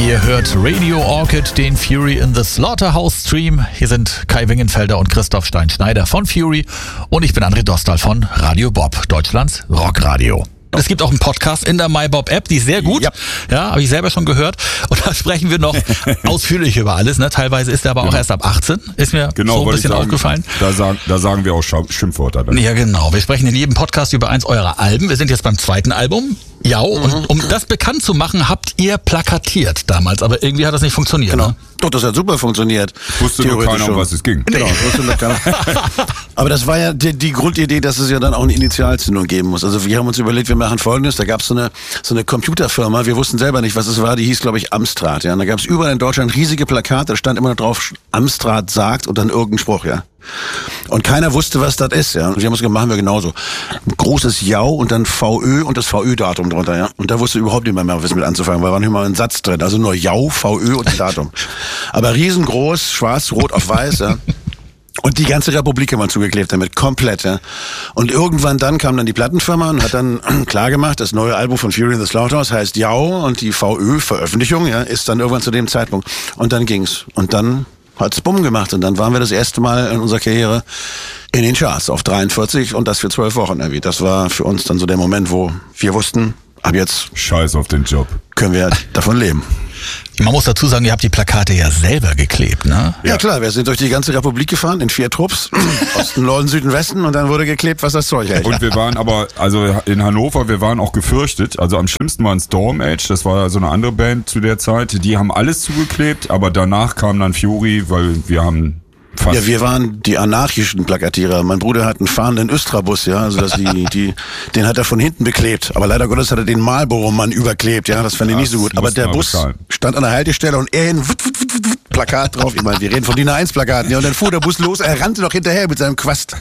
Ihr hört Radio Orchid, den Fury in the Slaughterhouse Stream. Hier sind Kai Wingenfelder und Christoph Stein-Schneider von Fury und ich bin André Dostal von Radio Bob, Deutschlands Rockradio. Es gibt auch einen Podcast in der MyBob-App, die ist sehr gut. Ja, habe ich selber schon gehört. Und da sprechen wir noch ausführlich über alles. Ne? Teilweise ist er aber auch erst ab 18. Ist mir so ein bisschen aufgefallen. Da sagen wir auch Schimpfwörter dann. Ja, genau. Wir sprechen in jedem Podcast über eins eurer Alben. Wir sind jetzt beim zweiten Album. Ja, und um das bekannt zu machen, habt ihr plakatiert damals. Aber irgendwie hat das nicht funktioniert. Genau. Ne? Doch, das hat super funktioniert. Wusste nur keiner, um was es ging. Genau, wusste noch keiner. Aber das war ja die Grundidee, dass es ja dann auch eine Initialzündung geben muss. Also wir haben uns überlegt, wir machen Folgendes. Da gab es so eine Computerfirma, wir wussten selber nicht, was es war, die hieß, glaube ich, Amstrad. Ja? Und da gab es überall in Deutschland riesige Plakate, da stand immer noch drauf, Amstrad sagt und dann irgendein Spruch, ja. Und keiner wusste, was das ist, ja. Und wir haben uns gesagt, machen wir genauso. Ein großes Jau und dann VÖ und das VÖ-Datum drunter, ja. Und da wusste überhaupt niemand mehr, was mit anzufangen, weil da war nicht mal ein Satz drin. Also nur Jau, VÖ und ein Datum. Aber riesengroß, schwarz, rot auf weiß, ja. Und die ganze Republik haben wir zugeklebt damit, komplett, ja. Und irgendwann dann kam dann die Plattenfirma und hat dann klar gemacht, das neue Album von Fury in the Slaughterhouse heißt Jau und die VÖ-Veröffentlichung, ja, ist dann irgendwann zu dem Zeitpunkt. Und dann ging's. Und dann hat's bumm gemacht und dann waren wir das erste Mal in unserer Karriere in den Charts auf 43 und das für 12 Wochen irgendwie. Das war für uns dann so der Moment, wo wir wussten, ab jetzt Scheiß auf den Job. können wir davon leben. Man muss dazu sagen, ihr habt die Plakate ja selber geklebt, ne? Ja klar, wir sind durch die ganze Republik gefahren in 4 Trupps, Osten, Norden, Süden, Westen und dann wurde geklebt, was das Zeug hält. Und wir waren aber, also in Hannover, wir waren auch gefürchtet. Also am schlimmsten waren Storm Age, das war so eine andere Band zu der Zeit. Die haben alles zugeklebt, aber danach kam dann Fury, weil wir haben fast... Ja, wir waren die anarchischen Plakatierer. Mein Bruder hat einen fahrenden Östrabus, ja, also dass den hat er von hinten beklebt. Aber leider Gottes hat er den Marlboro-Mann überklebt, ja, das fand ich nicht so gut. Aber der Bus stand an der Haltestelle und er in Plakat drauf. Ich meine, wir reden von DIN A1-Plakaten, ja, und dann fuhr der Bus los, er rannte noch hinterher mit seinem Quast.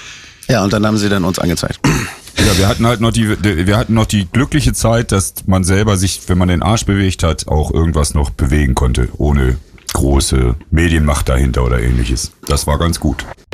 Ja, und dann haben sie dann uns angezeigt. Ja, wir hatten noch die glückliche Zeit, dass man selber sich, wenn man den Arsch bewegt hat, auch irgendwas noch bewegen konnte, ohne große Medienmacht dahinter oder ähnliches. Das war ganz gut.